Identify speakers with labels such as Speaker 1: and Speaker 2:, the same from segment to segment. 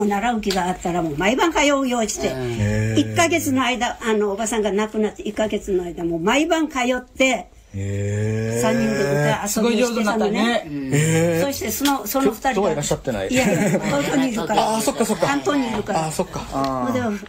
Speaker 1: 習う気があったらもう毎晩通うようにして1ヶ月の間おばさんが亡くなって1ヶ月の間もう毎晩通って3人で歌遊びをしてたのね。そしてその2人が
Speaker 2: 今日はいらっしゃってない。
Speaker 1: いやいや東京にいるから
Speaker 2: あそっかそっか
Speaker 1: 関東にいるから
Speaker 2: そっか
Speaker 1: でも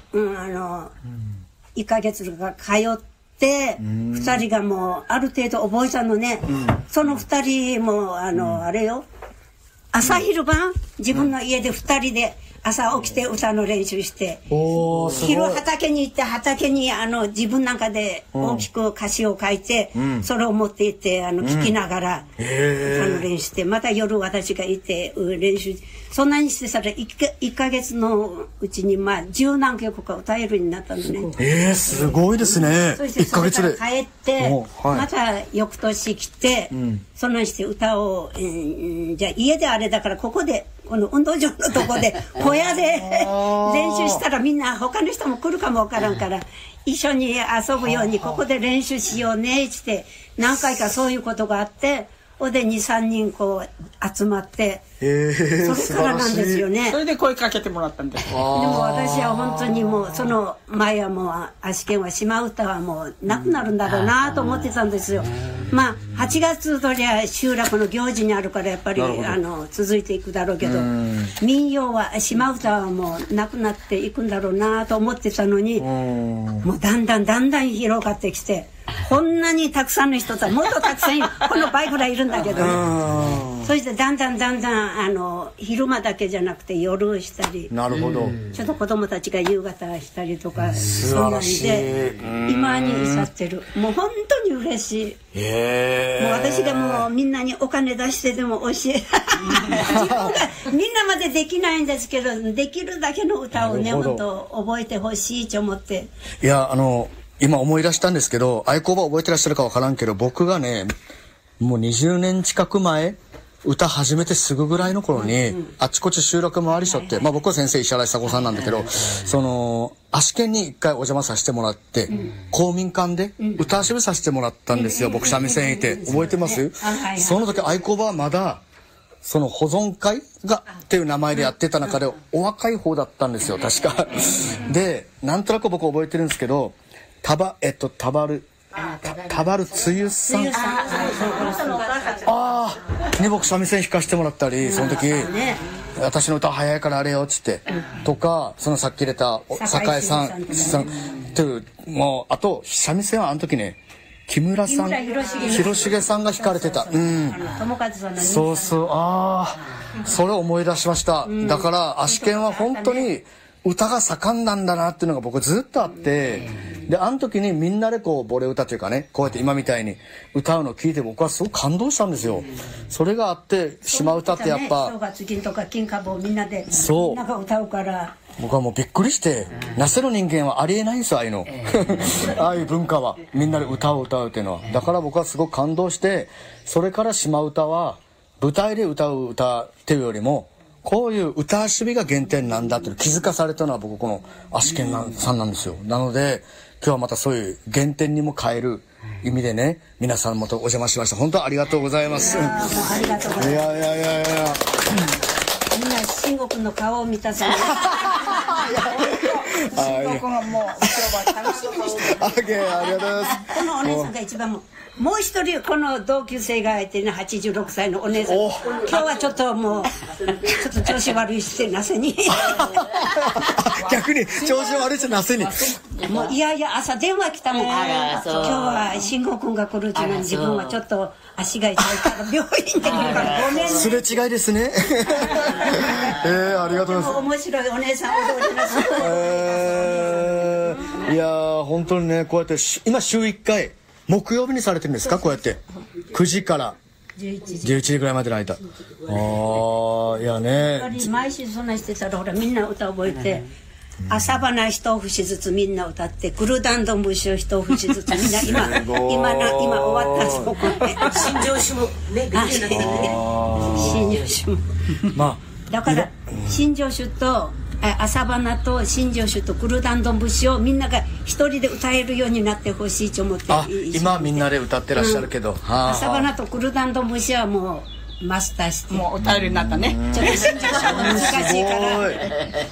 Speaker 1: 1ヶ月が通って2人がもうある程度覚えたのね。その2人もあれよ朝昼晩自分の家で2人で朝起きて歌の練習して昼畑に行って畑に自分なんかで大きく歌詞を書いてそれを持って行って聞きながら歌の練習してまた夜私が行って練習そんなにしてたら1ヶ月のうちに十何曲か歌えるようになったのね。
Speaker 2: すごいですね。
Speaker 1: そしてそれから帰ってまた翌年来てそんなにして歌をじゃあ家であれだからここでこの運動場のとこで小屋で練習したらみんな他の人も来るかもわからんから一緒に遊ぶようにここで練習しようねって何回かそういうことがあってそれで 2,3 人こう集まってそれからなんですよね。
Speaker 3: それで声かけてもらったんです。
Speaker 1: でも私は本当にもうその前はもう足利は島唄はもうなくなるんだろうなと思ってたんですよ。8月とりゃ集落の行事にあるからやっぱり続いていくだろうけど民謡は島唄はもうなくなっていくんだろうなと思ってたのにもうだんだん広がってきてこんなにたくさんの人ともっとたくさんこの倍ぐらいいるんだけどそしてだんだん昼間だけじゃなくて夜したり
Speaker 2: なるほど
Speaker 1: ちょっと子供たちが夕方したりとかそんなにで今に至ってるもう本当に嬉しい。もう私がもうみんなにお金出してでも教え自分がみんなまでできないんですけどできるだけの歌をね本当覚えてほしいと思って。
Speaker 2: いや今思い出したんですけど愛好場覚えてらっしゃるかわからんけど僕がねもう20年近く前歌始めてすぐぐらいの頃にあちこち集落回りしょって僕は先生石原久子さんなんだけど足利に一回お邪魔させてもらって公民館で歌遊びさせてもらったんですよ。僕三味線いて覚えてます？その時愛好場はまだその保存会がっていう名前でやってた中でお若い方だったんですよ確か。でなんとなく僕覚えてるんですけどたばるつゆさんね僕三味線弾かしてもらったりその時私の歌早いからあれよっつってとかそのさっき入れた酒井さんっていうもうあと三味線はあの時ね木村さん広重さんが弾かれてたそうそれを思い出しました。だから足利は本当に歌が盛んなんだなっていうのが僕ずっとあってであの時にみんなでこうボレ歌というかねこうやって今みたいに歌うのを聞いて僕はすごく感動したんですよ。それがあって島唄ってやっぱ
Speaker 1: 正月金とか金株をみんなでみんなが歌うから
Speaker 2: 僕はもうびっくりしてなせる人間はありえないんですよああいうのああいう文化はみんなで歌を歌うっていうのはだから僕はすごく感動してそれから島唄は舞台で歌う歌っていうよりもこういう歌遊びが原点なんだって気づかされたのは僕この足利さんなんですよ。なので今日はまたそういう原点にも変える意味でね皆さんもとお邪魔しました。本当にありがとうございます。
Speaker 1: ありがとうございます。いやみんな慎吾君の顔を見たさ
Speaker 3: 慎吾君はもう今日は楽しみにして
Speaker 2: ありがとうございます。
Speaker 1: このお姉さんが一番もう一人この同級生がいてね86歳のお姉さん今日はちょっともうちょっと調子悪いしてなせに
Speaker 2: 逆に調子悪いしてなせに
Speaker 1: もういや朝電話来たもん今日は慎吾君が来るっていうのに自分はちょっと足が痛いから病院で来るからごめんね
Speaker 2: すれ違いですねありがとうございます。
Speaker 1: 面白いお姉さん踊りなさ
Speaker 2: いや本当にねこうやって今週1回木曜日にされてるんですかこうやって9時から11時ぐらいまでの間いやね
Speaker 1: 毎週そんなしてたらほらみんな歌覚えて朝花一節ずつみんな歌ってグルダンドムシを一節ずつみんな今終わったそこで
Speaker 4: 新庄酒もね
Speaker 1: 新庄酒もだから新庄酒と朝花と新庄酒とグルダンドムシをみんなが一人で歌えるようになってほしいと思って
Speaker 2: 今みんなで歌ってらっしゃるけど、
Speaker 1: 朝花とグルダンドムシはもうマスターして。
Speaker 3: もうお便りになったね。
Speaker 1: ちょっと新宿難しいから。